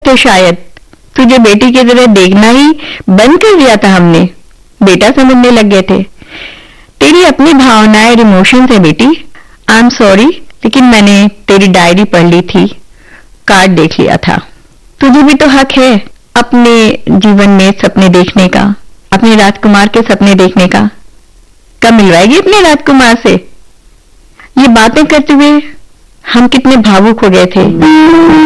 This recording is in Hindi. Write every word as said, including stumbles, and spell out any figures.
थे शायद। तुझे बेटी की तरह देखना ही बंद कर दिया था हमने, बेटा समझने लग गए थे। तेरी अपनी भावनाएं और इमोशंस है बेटी। आई एम सॉरी, लेकिन मैंने तेरी डायरी पढ़ ली थी, कार्ड देख लिया था। तुझे भी तो हक है अपने जीवन में सपने देखने का, अपने राजकुमार के सपने देखने का। कब मिलवाएगी अपने राजकुमार से? ये बातें करते हुए हम कितने भावुक हो गए थे।